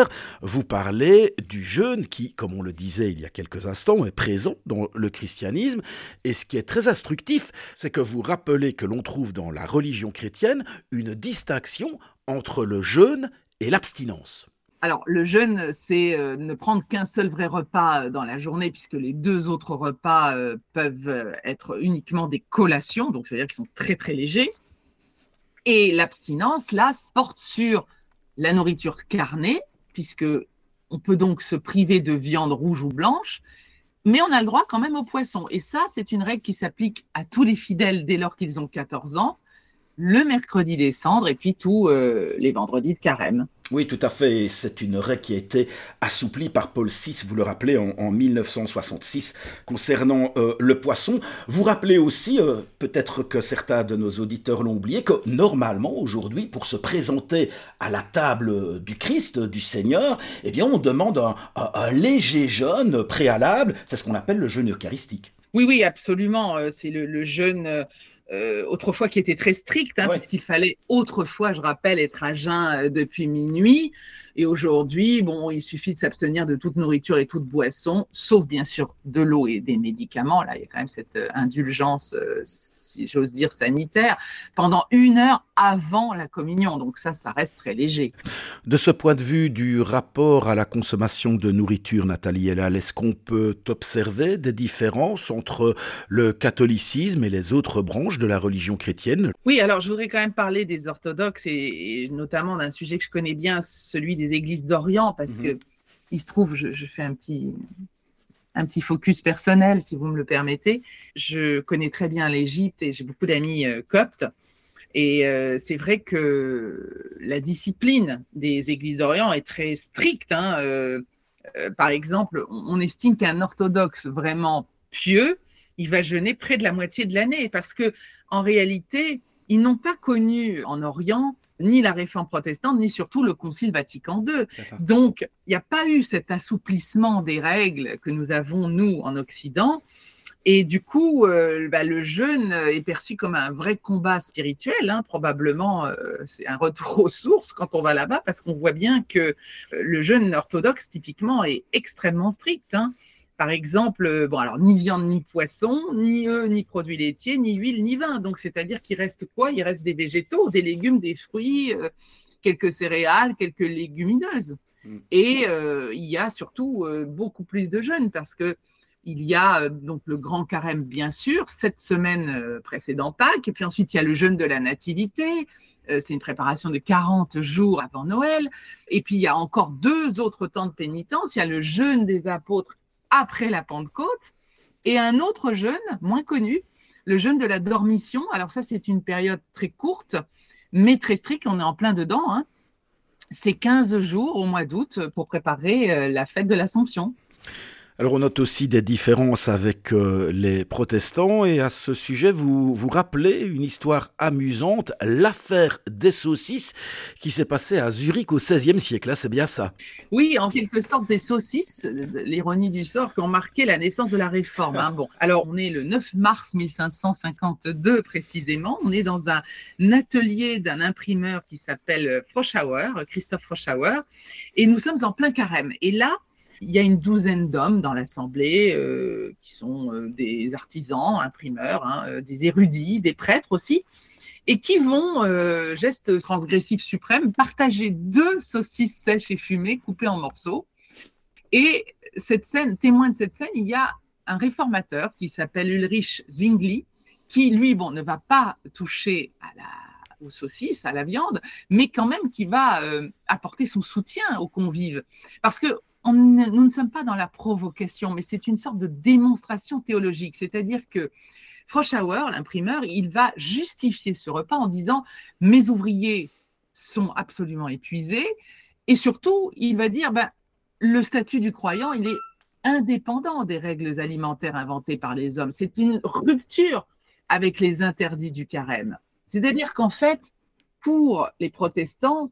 vous parlez du jeûne qui, comme on le disait il y a quelques instants, est présent dans le christianisme. Et ce qui est très instructif, c'est que vous rappelez que l'on trouve dans la religion chrétienne une distinction entre le jeûne et l'abstinence. Alors, le jeûne, c'est euh, ne prendre qu'un seul vrai repas dans la journée, puisque les deux autres repas euh, peuvent être uniquement des collations, donc ça veut dire qu'ils sont très très légers. Et l'abstinence, là, porte sur la nourriture carnée, puisque on peut donc se priver de viande rouge ou blanche, mais on a le droit quand même au poisson. Et ça, c'est une règle qui s'applique à tous les fidèles dès lors qu'ils ont quatorze ans, le mercredi des cendres et puis tous euh, les vendredis de carême. Oui, tout à fait. C'est une règle qui a été assouplie par Paul six, vous le rappelez, en, en mille neuf cent soixante-six, concernant euh, le poisson. Vous rappelez aussi, euh, peut-être que certains de nos auditeurs l'ont oublié, que normalement, aujourd'hui, pour se présenter à la table du Christ, du Seigneur, eh bien, on demande un, un, un léger jeûne préalable. C'est ce qu'on appelle le jeûne eucharistique. Oui, oui, absolument. C'est le, le jeûne... Euh... Euh, autrefois qui était très strict, hein, ouais. Puisqu'il fallait autrefois, je rappelle, être à jeun euh, depuis minuit. Et aujourd'hui, bon, il suffit de s'abstenir de toute nourriture et toute boisson, sauf bien sûr de l'eau et des médicaments. Là, il y a quand même cette euh, indulgence, euh, si j'ose dire, sanitaire, pendant une heure avant la communion. Donc ça, ça reste très léger. De ce point de vue du rapport à la consommation de nourriture, Nathalie Hellal, est-ce qu'on peut observer des différences entre le catholicisme et les autres branches de la religion chrétienne? Oui, alors je voudrais quand même parler des orthodoxes et, et notamment d'un sujet que je connais bien, celui des églises d'Orient, parce mmh. que il se trouve, je, je fais un petit, un petit focus personnel, si vous me le permettez. Je connais très bien l'Égypte et j'ai beaucoup d'amis euh, coptes. Et euh, c'est vrai que la discipline des églises d'Orient est très stricte. Hein. Euh, euh, par exemple, on, on estime qu'un orthodoxe vraiment pieux, il va jeûner près de la moitié de l'année parce que en réalité, ils n'ont pas connu en Orient ni la réforme protestante, ni surtout le Concile Vatican deux. Donc, il n'y a pas eu cet assouplissement des règles que nous avons, nous, en Occident. Et du coup, euh, bah, le jeûne est perçu comme un vrai combat spirituel. Hein. Probablement, euh, c'est un retour aux sources quand on va là-bas, parce qu'on voit bien que euh, le jeûne orthodoxe, typiquement, est extrêmement strict. Hein. Par exemple, euh, bon, alors, ni viande, ni poisson, ni œufs, ni produits laitiers, ni huile, ni vin. Donc, c'est-à-dire qu'il reste quoi? Il reste des végétaux, des légumes, des fruits, euh, quelques céréales, quelques légumineuses. Mm. Et euh, il y a surtout euh, beaucoup plus de jeûne, parce que il y a euh, donc le grand carême, bien sûr, sept semaines euh, précédant Pâques, et puis ensuite il y a le jeûne de la Nativité, euh, c'est une préparation de quarante jours avant Noël, et puis il y a encore deux autres temps de pénitence, il y a le jeûne des apôtres après la Pentecôte, et un autre jeûne, moins connu, le jeûne de la Dormition. Alors ça, c'est une période très courte, mais très stricte, on est en plein dedans, hein. C'est quinze jours au mois d'août pour préparer euh, la fête de l'Assomption. Alors on note aussi des différences avec euh, les protestants et à ce sujet vous vous rappelez une histoire amusante, l'affaire des saucisses qui s'est passée à Zurich au seizième siècle, là c'est bien ça? Oui, en quelque sorte des saucisses, l'ironie du sort, qui ont marqué la naissance de la Réforme. Hein. Bon, alors on est le neuf mars mille cinq cent cinquante-deux précisément, on est dans un atelier d'un imprimeur qui s'appelle Froschauer, Christoph Froschauer, et nous sommes en plein carême. Et là, il y a une douzaine d'hommes dans l'Assemblée euh, qui sont euh, des artisans, imprimeurs, hein, euh, des érudits, des prêtres aussi, et qui vont, euh, geste transgressif suprême, partager deux saucisses sèches et fumées coupées en morceaux. Et cette scène, témoin de cette scène, il y a un réformateur qui s'appelle Ulrich Zwingli, qui, lui, bon, ne va pas toucher à la, aux saucisses, à la viande, mais quand même qui va euh, apporter son soutien aux convives. Parce que On, nous ne sommes pas dans la provocation, mais c'est une sorte de démonstration théologique. C'est-à-dire que Froschauer, l'imprimeur, il va justifier ce repas en disant « mes ouvriers sont absolument épuisés » et surtout, il va dire ben, « le statut du croyant, il est indépendant des règles alimentaires inventées par les hommes. C'est une rupture avec les interdits du carême. » C'est-à-dire qu'en fait, pour les protestants,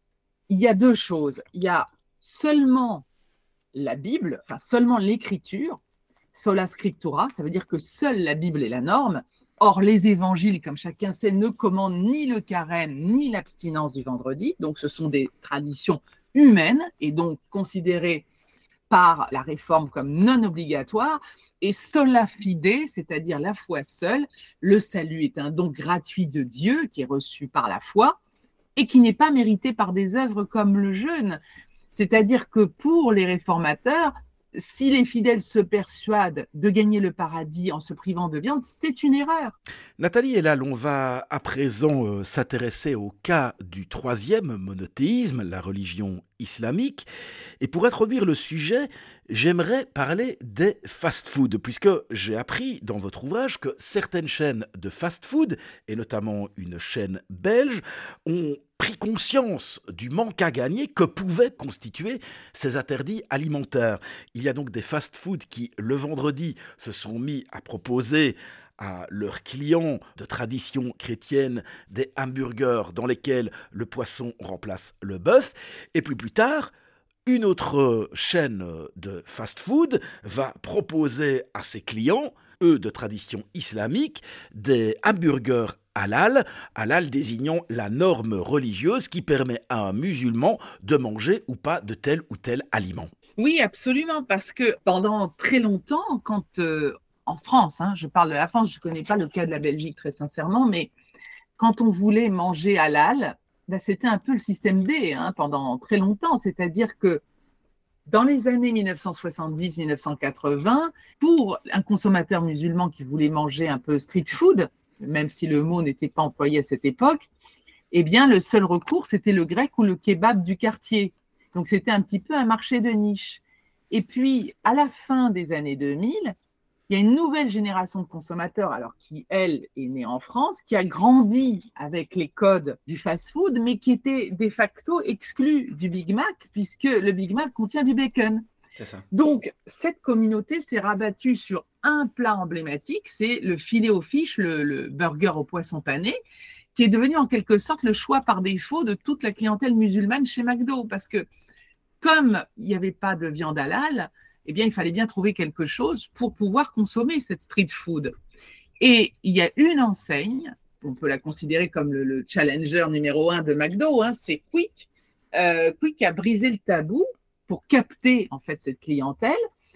il y a deux choses. Il y a seulement la Bible, enfin seulement l'écriture, sola scriptura, ça veut dire que seule la Bible est la norme. Or, les évangiles, comme chacun sait, ne commandent ni le carême, ni l'abstinence du vendredi. Donc, ce sont des traditions humaines et donc considérées par la Réforme comme non obligatoires. Et sola fide, c'est-à-dire la foi seule, le salut est un don gratuit de Dieu qui est reçu par la foi et qui n'est pas mérité par des œuvres comme le jeûne. C'est-à-dire que pour les réformateurs, si les fidèles se persuadent de gagner le paradis en se privant de viande, c'est une erreur. Nathalie Elal, on va à présent euh, s'intéresser au cas du troisième monothéisme, la religion islamique. Et pour introduire le sujet, j'aimerais parler des fast-food, puisque j'ai appris dans votre ouvrage que certaines chaînes de fast-food, et notamment une chaîne belge, ont pris conscience du manque à gagner que pouvaient constituer ces interdits alimentaires. Il y a donc des fast-food qui, le vendredi, se sont mis à proposer à leurs clients de tradition chrétienne des hamburgers dans lesquels le poisson remplace le bœuf. Et puis plus tard, une autre chaîne de fast-food va proposer à ses clients, eux de tradition islamique, des hamburgers halal, halal désignant la norme religieuse qui permet à un musulman de manger ou pas de tel ou tel aliment. Oui, absolument, parce que pendant très longtemps, quand euh, en France, hein, je parle de la France, je ne connais pas le cas de la Belgique très sincèrement, mais quand on voulait manger halal, ben, c'était un peu le système D hein, pendant très longtemps, c'est-à-dire que dans les années mille neuf cent soixante-dix mille neuf cent quatre-vingts, pour un consommateur musulman qui voulait manger un peu street food, même si le mot n'était pas employé à cette époque, eh bien, le seul recours, c'était le grec ou le kebab du quartier. Donc, c'était un petit peu un marché de niche. Et puis, à la fin des années deux mille, il y a une nouvelle génération de consommateurs, alors qui, elle, est née en France, qui a grandi avec les codes du fast-food, mais qui était de facto exclue du Big Mac, puisque le Big Mac contient du bacon. C'est ça. Donc, cette communauté s'est rabattue sur un plat emblématique, c'est le filet aux fiches, le, le burger au poisson pané, qui est devenu en quelque sorte le choix par défaut de toute la clientèle musulmane chez McDo, parce que comme il n'y avait pas de viande halal, eh bien, il fallait bien trouver quelque chose pour pouvoir consommer cette street food. Et il y a une enseigne, on peut la considérer comme le, le challenger numéro un de McDo, hein, c'est Quick. Euh, Quick a brisé le tabou pour capter en fait cette clientèle.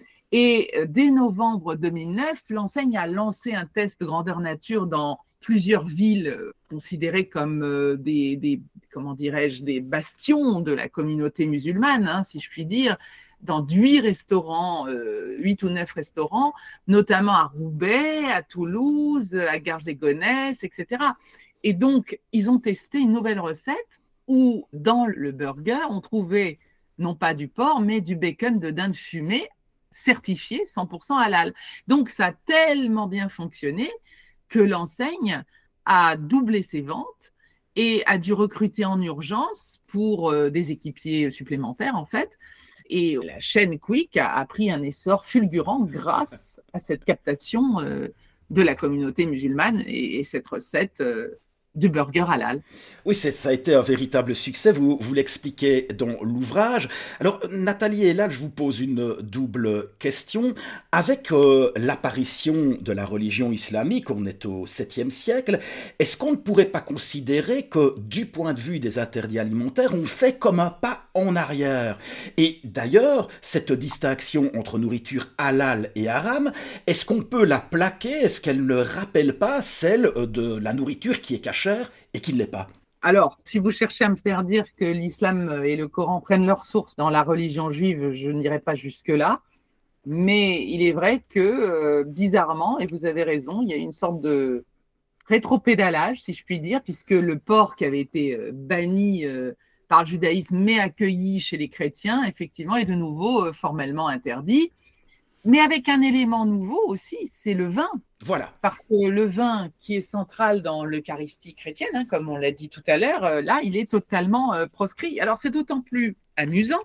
Et dès novembre deux mille neuf, l'enseigne a lancé un test grandeur nature dans plusieurs villes considérées comme des, des comment dirais-je, des bastions de la communauté musulmane, hein, si je puis dire, dans huit restaurants, euh, huit ou neuf restaurants, notamment à Roubaix, à Toulouse, à Garges-les-Gonesse, et cetera. Et donc, ils ont testé une nouvelle recette où, dans le burger, on trouvait non pas du porc, mais du bacon de dinde fumée, certifié cent pour cent halal. Donc, ça a tellement bien fonctionné que l'enseigne a doublé ses ventes et a dû recruter en urgence pour euh, des équipiers supplémentaires, en fait. Et la chaîne Quick a, a pris un essor fulgurant grâce à cette captation euh, de la communauté musulmane et, et cette recette euh, du burger halal. Oui, c'est, ça a été un véritable succès, vous, vous l'expliquez dans l'ouvrage. Alors, Nathalie Elal, je vous pose une double question. Avec euh, l'apparition de la religion islamique, on est au septième siècle, est-ce qu'on ne pourrait pas considérer que, du point de vue des interdits alimentaires, on fait comme un pas en arrière? Et d'ailleurs, cette distinction entre nourriture halal et haram, est-ce qu'on peut la plaquer? Est-ce qu'elle ne rappelle pas celle de la nourriture qui est cachée et qui ne l'est pas? Alors, si vous cherchez à me faire dire que l'islam et le Coran prennent leur source dans la religion juive, je n'irai pas jusque-là. Mais il est vrai que, euh, bizarrement, et vous avez raison, il y a une sorte de rétropédalage, si je puis dire, puisque le porc qui avait été euh, banni euh, par le judaïsme mais accueilli chez les chrétiens, effectivement, est de nouveau euh, formellement interdit. Mais avec un élément nouveau aussi, c'est le vin. Voilà. Parce que le vin qui est central dans l'Eucharistie chrétienne, hein, comme on l'a dit tout à l'heure, euh, là, il est totalement euh, proscrit. Alors, c'est d'autant plus amusant,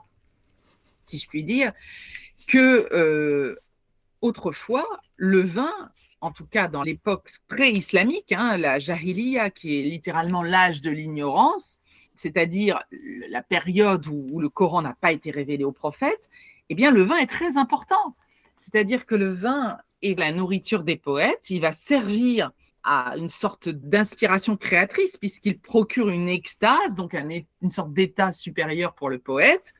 si je puis dire, que euh, autrefois, le vin, en tout cas dans l'époque pré-islamique, hein, la jahiliya, qui est littéralement l'âge de l'ignorance, c'est-à-dire la période où, où le Coran n'a pas été révélé aux prophètes, eh bien, le vin est très important. C'est-à-dire que le vin est la nourriture des poètes, il va servir à une sorte d'inspiration créatrice puisqu'il procure une extase, donc un, une sorte d'état supérieur pour le poète.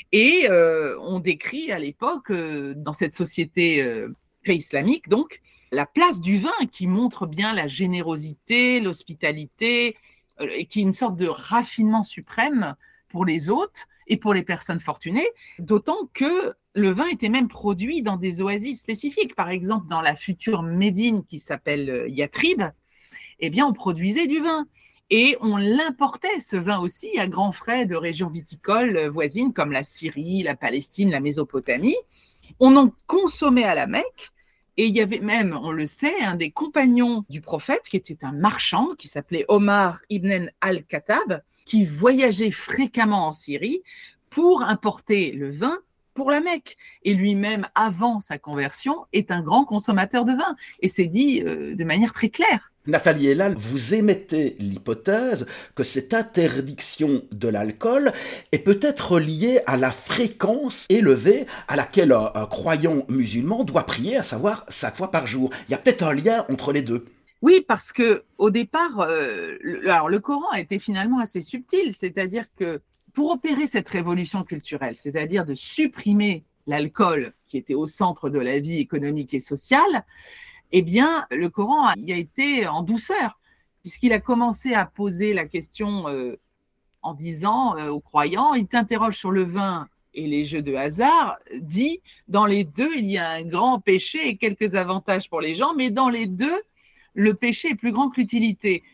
Et euh, on décrit à l'époque, euh, dans cette société euh, pré-islamique, donc, la place du vin qui montre bien la générosité, l'hospitalité, euh, et qui est une sorte de raffinement suprême pour les hôtes et pour les personnes fortunées, d'autant que le vin était même produit dans des oasis spécifiques. Par exemple, dans la future Médine qui s'appelle Yatrib, eh bien, on produisait du vin. Et on l'importait, ce vin aussi, à grands frais de régions viticoles voisines comme la Syrie, la Palestine, la Mésopotamie. On en consommait à la Mecque. Et il y avait même, on le sait, un des compagnons du prophète, qui était un marchand, qui s'appelait Omar ibn al-Khattab, qui voyageait fréquemment en Syrie pour importer le vin pour la Mecque. Et lui-même, avant sa conversion, est un grand consommateur de vin. Et c'est dit euh, de manière très claire. Nathalie Elal, vous émettez l'hypothèse que cette interdiction de l'alcool est peut-être liée à la fréquence élevée à laquelle un, un croyant musulman doit prier, à savoir cinq fois par jour. Il y a peut-être un lien entre les deux. Oui, parce que au départ, euh, le, alors le Coran a été finalement assez subtil, c'est-à-dire que pour opérer cette révolution culturelle, c'est-à-dire de supprimer l'alcool qui était au centre de la vie économique et sociale, eh bien, le Coran y a été en douceur, puisqu'il a commencé à poser la question euh, en disant euh, aux croyants, il t'interroge sur le vin et les jeux de hasard, dit, dans les deux, il y a un grand péché et quelques avantages pour les gens, mais dans les deux, le péché est plus grand que l'utilité.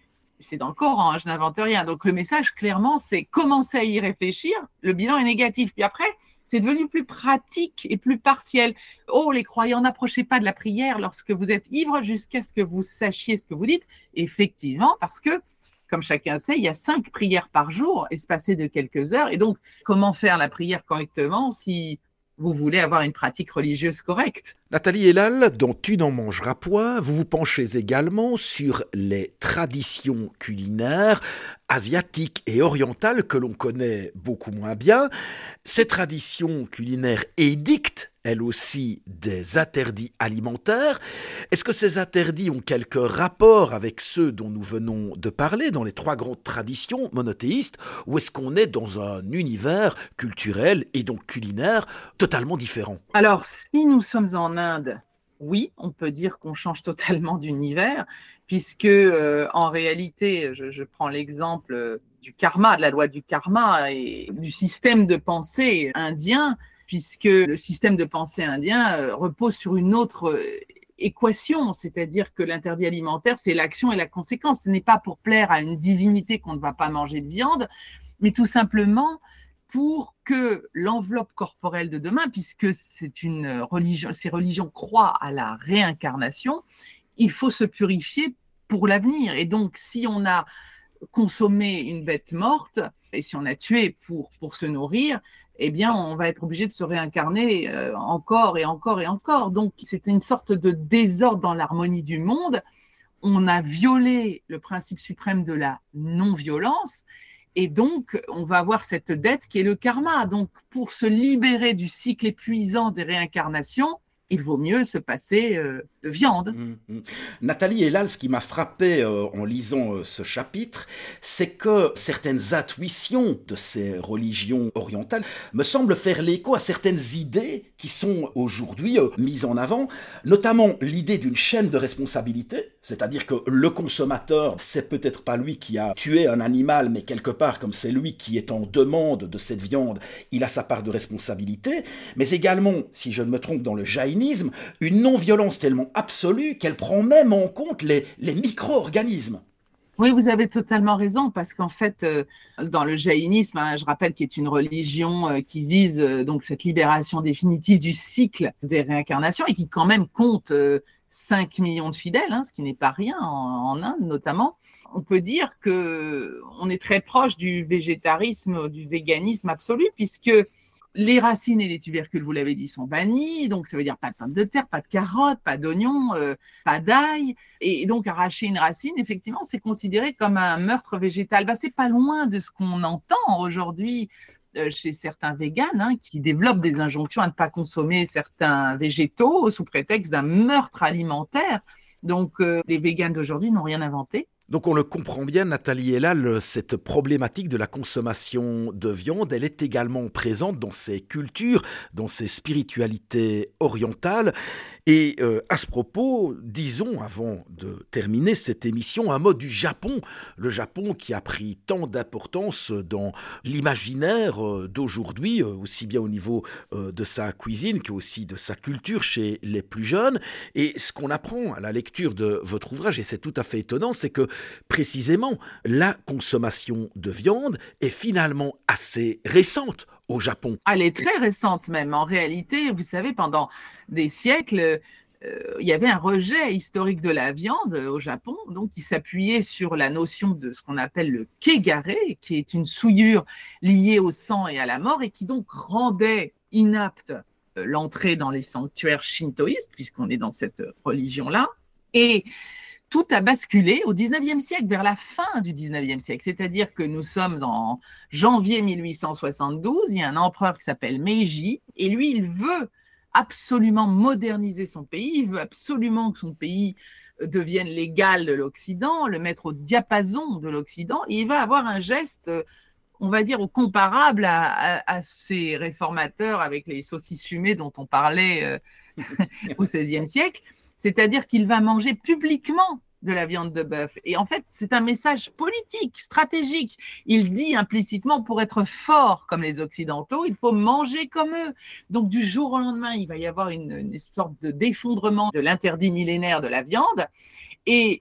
C'est dans le Coran, hein, je n'invente rien. Donc le message, clairement, c'est commencer à y réfléchir. Le bilan est négatif. Puis après, c'est devenu plus pratique et plus partiel. Oh, les croyants, n'approchez pas de la prière lorsque vous êtes ivre jusqu'à ce que vous sachiez ce que vous dites. Effectivement, parce que, comme chacun sait, il y a cinq prières par jour, espacées de quelques heures. Et donc, comment faire la prière correctement si vous voulez avoir une pratique religieuse correcte? Nathalie Elal, dans Tu n'en mangeras point, vous vous penchez également sur les traditions culinaires asiatiques et orientales que l'on connaît beaucoup moins bien. Ces traditions culinaires édictent, elles aussi, des interdits alimentaires. Est-ce que ces interdits ont quelque rapport avec ceux dont nous venons de parler dans les trois grandes traditions monothéistes, ou est-ce qu'on est dans un univers culturel et donc culinaire totalement différent? Alors, si nous sommes en Inde, oui, on peut dire qu'on change totalement d'univers, puisque euh, en réalité, je, je prends l'exemple euh, du karma, de la loi du karma et du système de pensée indien, puisque le système de pensée indien euh, repose sur une autre euh, équation, c'est-à-dire que l'interdit alimentaire, c'est l'action et la conséquence. Ce n'est pas pour plaire à une divinité qu'on ne va pas manger de viande, mais tout simplement pour que l'enveloppe corporelle de demain, puisque c'est une religion, ces religions croient à la réincarnation, il faut se purifier pour l'avenir. Et donc, si on a consommé une bête morte, et si on a tué pour, pour se nourrir, eh bien, on va être obligé de se réincarner euh, encore et encore et encore. Donc, c'est une sorte de désordre dans l'harmonie du monde. On a violé le principe suprême de la non-violence. Et donc, on va avoir cette dette qui est le karma. Donc, pour se libérer du cycle épuisant des réincarnations, il vaut mieux se passer euh, de viande. Mmh, mmh. Nathalie Elal, ce qui m'a frappé euh, en lisant euh, ce chapitre, c'est que certaines intuitions de ces religions orientales me semblent faire l'écho à certaines idées qui sont aujourd'hui euh, mises en avant, notamment l'idée d'une chaîne de responsabilité, c'est-à-dire que le consommateur, c'est peut-être pas lui qui a tué un animal, mais quelque part, comme c'est lui qui est en demande de cette viande, il a sa part de responsabilité, mais également, si je ne me trompe dans le jaïnisme, une non-violence tellement absolue qu'elle prend même en compte les, les micro-organismes. Oui, vous avez totalement raison, parce qu'en fait, euh, dans le jaïnisme, hein, je rappelle qu'il est une religion euh, qui vise euh, donc cette libération définitive du cycle des réincarnations et qui quand même compte euh, cinq millions de fidèles, hein, ce qui n'est pas rien en, en Inde notamment. On peut dire qu'on est très proche du végétarisme, du véganisme absolu, puisque les racines et les tubercules, vous l'avez dit, sont bannis. Donc, ça veut dire pas de pommes de terre, pas de carottes, pas d'oignons, euh, pas d'ail. Et donc, arracher une racine, effectivement, c'est considéré comme un meurtre végétal. Bah, c'est pas loin de ce qu'on entend aujourd'hui euh, chez certains véganes, hein, qui développent des injonctions à ne pas consommer certains végétaux sous prétexte d'un meurtre alimentaire. Donc, euh, les véganes d'aujourd'hui n'ont rien inventé. Donc on le comprend bien, Nathalie Elal, cette problématique de la consommation de viande, elle est également présente dans ces cultures, dans ces spiritualités orientales. Et euh, à ce propos, disons, avant de terminer cette émission, un mot du Japon. Le Japon qui a pris tant d'importance dans l'imaginaire euh, d'aujourd'hui, euh, aussi bien au niveau euh, de sa cuisine qu'aussi de sa culture chez les plus jeunes. Et ce qu'on apprend à la lecture de votre ouvrage, et c'est tout à fait étonnant, c'est que précisément, la consommation de viande est finalement assez récente au Japon. Elle est très récente même. En réalité, vous savez, pendant des siècles, euh, il y avait un rejet historique de la viande au Japon, donc qui s'appuyait sur la notion de ce qu'on appelle le kegare, qui est une souillure liée au sang et à la mort, et qui donc rendait inapte euh, l'entrée dans les sanctuaires shintoïstes, puisqu'on est dans cette religion-là. Et tout a basculé au dix-neuvième siècle, vers la fin du dix-neuvième siècle. C'est-à-dire que nous sommes en janvier mille huit cent soixante-douze, il y a un empereur qui s'appelle Meiji, et lui, il veut absolument moderniser son pays, il veut absolument que son pays devienne l'égal de l'Occident, le mettre au diapason de l'Occident, et il va avoir un geste, on va dire, comparable à, à, à ces réformateurs avec les saucisses fumées dont on parlait euh, au seizième siècle. C'est-à-dire qu'il va manger publiquement de la viande de bœuf. Et en fait, c'est un message politique, stratégique. Il dit implicitement, pour être fort comme les Occidentaux, il faut manger comme eux. Donc, du jour au lendemain, il va y avoir une, une sorte de d'effondrement de l'interdit millénaire de la viande. Et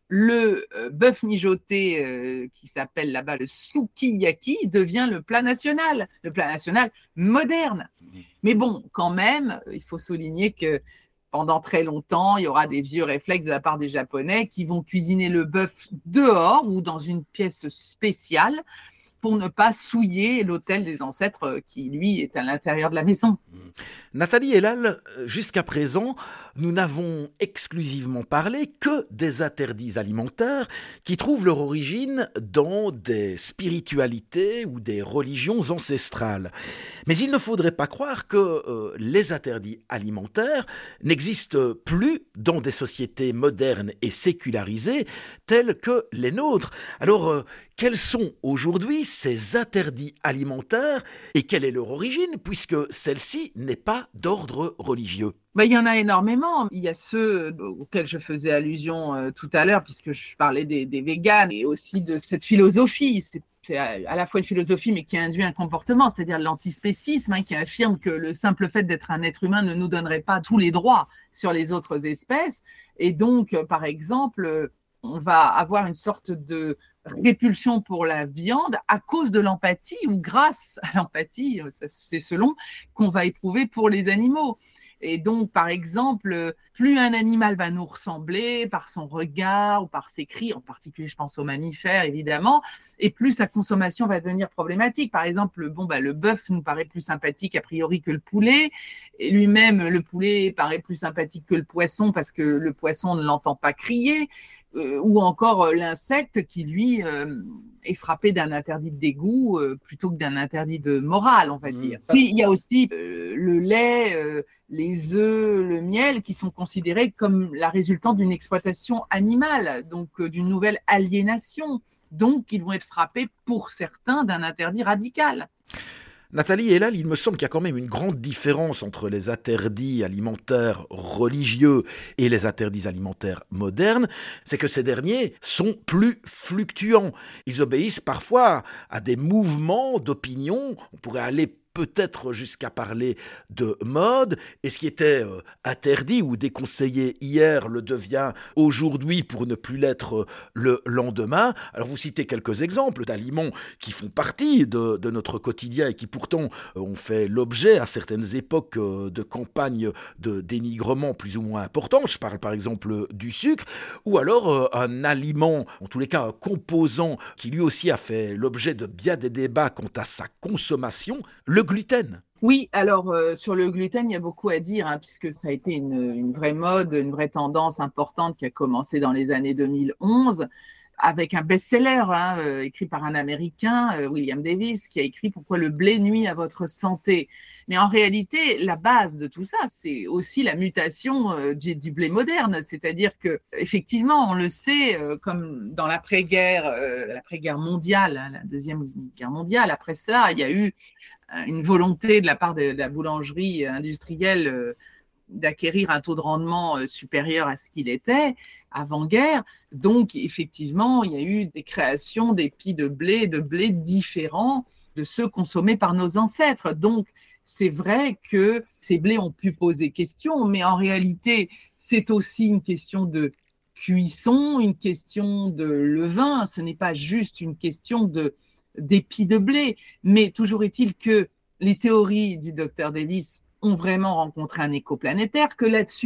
le euh, bœuf mijoté euh, qui s'appelle là-bas le sukiyaki devient le plat national, le plat national moderne. Mais bon, quand même, il faut souligner que pendant très longtemps, il y aura des vieux réflexes de la part des Japonais qui vont cuisiner le bœuf dehors ou dans une pièce spéciale pour ne pas souiller l'autel des ancêtres qui, lui, est à l'intérieur de la maison. Nathalie Elal, jusqu'à présent, nous n'avons exclusivement parlé que des interdits alimentaires qui trouvent leur origine dans des spiritualités ou des religions ancestrales. Mais il ne faudrait pas croire que euh, les interdits alimentaires n'existent plus dans des sociétés modernes et sécularisées telles que les nôtres. Alors, euh, quels sont aujourd'hui ces interdits alimentaires et quelle est leur origine, puisque celle-ci n'est pas d'ordre religieux? Ben, il y en a énormément. Il y a ceux auxquels je faisais allusion euh, tout à l'heure, puisque je parlais des, des véganes et aussi de cette philosophie. C'est, c'est à la fois une philosophie, mais qui induit un comportement, c'est-à-dire l'antispécisme, hein, qui affirme que le simple fait d'être un être humain ne nous donnerait pas tous les droits sur les autres espèces. Et donc, euh, par exemple, on va avoir une sorte de répulsion pour la viande à cause de l'empathie ou grâce à l'empathie, c'est selon, qu'on va éprouver pour les animaux. Et donc, par exemple, plus un animal va nous ressembler par son regard ou par ses cris, en particulier, je pense aux mammifères, évidemment, et plus sa consommation va devenir problématique. Par exemple, bon, bah, le bœuf nous paraît plus sympathique a priori que le poulet, et lui-même, le poulet paraît plus sympathique que le poisson parce que le poisson ne l'entend pas crier. Euh, ou encore euh, l'insecte qui, lui, euh, est frappé d'un interdit de dégoût euh, plutôt que d'un interdit de morale, on va dire. Mmh. Puis, il y a aussi euh, le lait, euh, les œufs, le miel, qui sont considérés comme la résultante d'une exploitation animale, donc euh, d'une nouvelle aliénation. Donc, ils vont être frappés, pour certains, d'un interdit radical. Nathalie Elal, il me semble qu'il y a quand même une grande différence entre les interdits alimentaires religieux et les interdits alimentaires modernes, c'est que ces derniers sont plus fluctuants. Ils obéissent parfois à des mouvements d'opinion, on pourrait aller peut-être jusqu'à parler de mode, et ce qui était euh, interdit ou déconseillé hier le devient aujourd'hui pour ne plus l'être euh, le lendemain. Alors vous citez quelques exemples d'aliments qui font partie de, de notre quotidien et qui pourtant euh, ont fait l'objet à certaines époques euh, de campagnes de dénigrement plus ou moins importantes. Je parle par exemple du sucre, ou alors euh, un aliment, en tous les cas un composant qui lui aussi a fait l'objet de bien des débats quant à sa consommation, le gluten. Oui, alors euh, sur le gluten, il y a beaucoup à dire, hein, puisque ça a été une, une vraie mode, une vraie tendance importante qui a commencé dans les années deux mille onze, avec un best-seller hein, euh, écrit par un Américain, euh, William Davis, qui a écrit « Pourquoi le blé nuit à votre santé ». Mais en réalité, la base de tout ça, c'est aussi la mutation euh, du, du blé moderne. C'est-à-dire que, effectivement, on le sait, euh, comme dans l'après-guerre, euh, l'après-guerre mondiale, hein, la deuxième guerre mondiale, après ça, il y a eu une volonté de la part de la boulangerie industrielle euh, d'acquérir un taux de rendement euh, supérieur à ce qu'il était avant-guerre. Donc, effectivement, il y a eu des créations d'épis de blé, de blé différents de ceux consommés par nos ancêtres. Donc, c'est vrai que ces blés ont pu poser question, mais en réalité, c'est aussi une question de cuisson, une question de levain. Ce n'est pas juste une question de d'épis de blé, mais toujours est-il que les théories du docteur Davis ont vraiment rencontré un écho planétaire, que là-dessus,